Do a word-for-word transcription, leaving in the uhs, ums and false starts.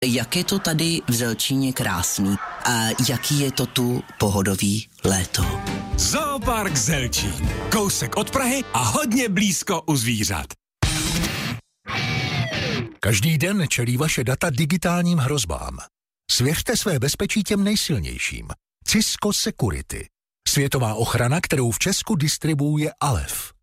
Jak je to tady v Zelčíně krásný a jaký je to tu pohodový léto. Zoopark Zelčín. Kousek od Prahy a hodně blízko u zvířat. Každý den čelí vaše data digitálním hrozbám. Svěřte své bezpečí těm nejsilnějším. Cisco Security. Světová ochrana, kterou v Česku distribuuje Alef.